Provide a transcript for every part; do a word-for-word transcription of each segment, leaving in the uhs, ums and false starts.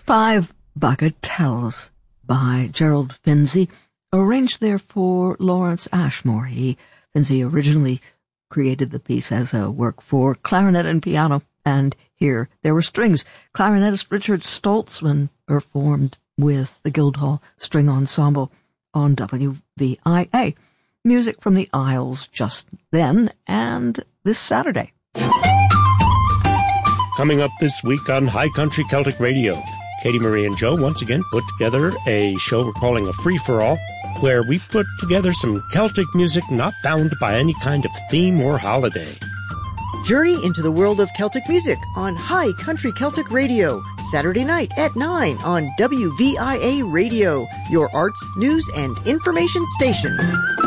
Five Bagatelles by Gerald Finzi, arranged there for Lawrence Ashmore. He, Finzi originally created the piece as a work for clarinet and piano, and here there were strings. Clarinetist Richard Stoltzman performed with the Guildhall String Ensemble on W V I A. Music from the Isles just then and this Saturday. Coming up this week on High Country Celtic Radio, Katie Marie and Joe once again put together a show we're calling a free-for-all, where we put together some Celtic music not bound by any kind of theme or holiday. Journey into the world of Celtic music on High Country Celtic Radio, Saturday night at nine on W V I A Radio, your arts, news, and information station.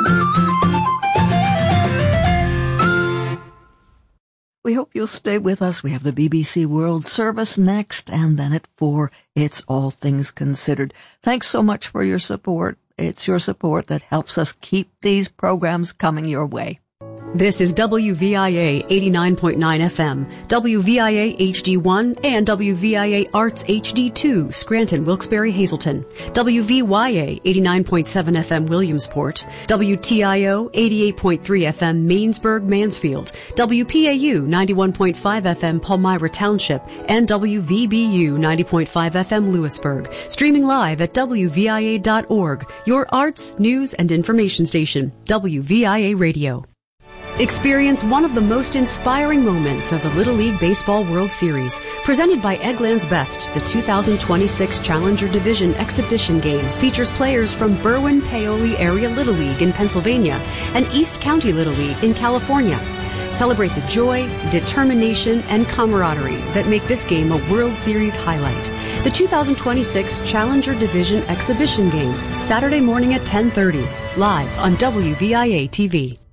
We hope you'll stay with us. We have the B B C World Service next, and then at four, it's All Things Considered. Thanks so much for your support. It's your support that helps us keep these programs coming your way. This is W V I A eighty-nine point nine F M, W V I A H D one, and W V I A Arts H D two, Scranton, Wilkes-Barre, Hazleton, W V Y A eighty-nine point seven F M, Williamsport, W T I O eighty-eight point three F M, Mainsburg, Mansfield, W P A U ninety-one point five F M, Palmyra Township, and W V B U ninety point five F M, Lewisburg. Streaming live at W V I A dot org, your arts, news, and information station, W V I A Radio. Experience one of the most inspiring moments of the Little League Baseball World Series. Presented by Eggland's Best, the two thousand twenty-six Challenger Division exhibition game features players from Berwyn-Paoli Area Little League in Pennsylvania and East County Little League in California. Celebrate the joy, determination, and camaraderie that make this game a World Series highlight. The two thousand twenty-six Challenger Division exhibition game, Saturday morning at ten thirty, live on W V I A T V.